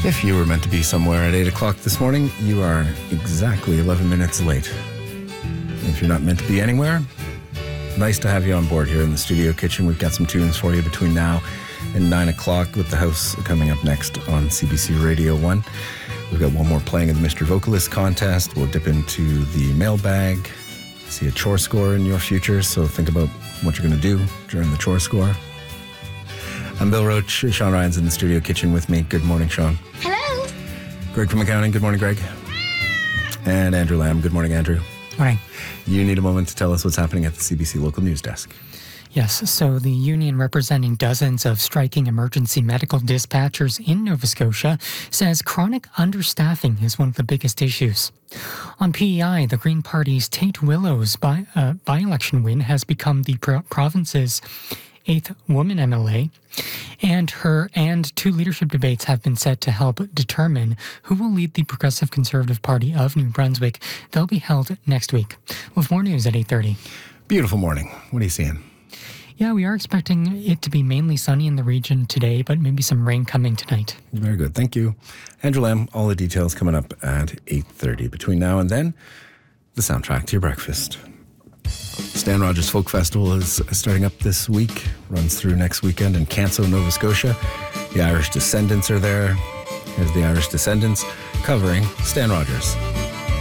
If you were meant to be somewhere at 8 o'clock this morning, you are exactly 11 minutes late. If you're not meant to be anywhere, nice to have you on board here in the studio kitchen. We've got some tunes for you between now and 9 o'clock with The House coming up next on CBC Radio 1. We've got one more playing of the Mr. Vocalist contest. We'll dip into the mailbag, see a chore score in your future, so think about what you're going to do during the chore score. I'm Bill Roach. Sean Ryan's in the studio kitchen with me. Good morning, Sean. Hello. Greg from accounting. Good morning, Greg. And Andrew Lamb. Good morning, Andrew. Morning. You need a moment to tell us what's happening at the CBC local news desk. Yes, so the union representing dozens of striking emergency medical dispatchers in Nova Scotia says chronic understaffing is one of the biggest issues. On PEI, the Green Party's Tate Willows by-election win has become the province's 8th woman MLA, and two leadership debates have been set to help determine who will lead the Progressive Conservative Party of New Brunswick. They'll be held next week. With more news at 8:30. Beautiful morning. What are you seeing? Yeah, we are expecting it to be mainly sunny in the region today, but maybe some rain coming tonight. Very good. Thank you. Andrew Lamb, all the details coming up at 8:30. Between now and then, the soundtrack to your breakfast. Stan Rogers Folk Festival is starting up this week, runs through next weekend in Canso, Nova Scotia. The Irish Descendants are there. Here's the Irish Descendants covering Stan Rogers.